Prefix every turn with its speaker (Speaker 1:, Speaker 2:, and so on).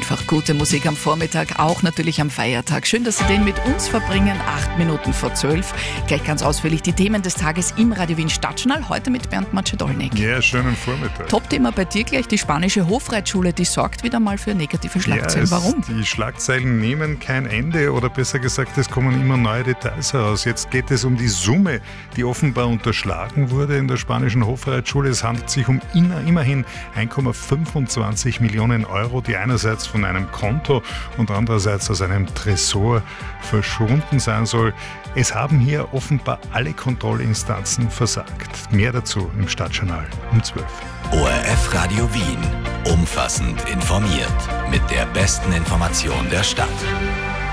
Speaker 1: Einfach gute Musik am Vormittag, auch natürlich am Feiertag. Schön, dass Sie den mit uns verbringen. 8 Minuten vor 12. Gleich ganz ausführlich die Themen des Tages im Radio Wien Stadtjournal. Heute mit Bernd Macedolnik.
Speaker 2: Ja, schönen Vormittag.
Speaker 1: Top-Thema bei dir gleich. Die spanische Hofreitschule, die sorgt wieder mal für negative Schlagzeilen.
Speaker 2: Ja,
Speaker 1: Warum?
Speaker 2: Die Schlagzeilen nehmen kein Ende oder besser gesagt, es kommen immer neue Details heraus. Jetzt geht es um die Summe, die offenbar unterschlagen wurde in der spanischen Hofreitschule. Es handelt sich um immerhin 1,25 Millionen Euro, die einerseits von einem Konto und andererseits aus einem Tresor verschwunden sein soll. Es haben hier offenbar alle Kontrollinstanzen versagt. Mehr dazu im Stadtjournal um 12.
Speaker 3: ORF Radio Wien. Umfassend informiert. Mit der besten Information der Stadt.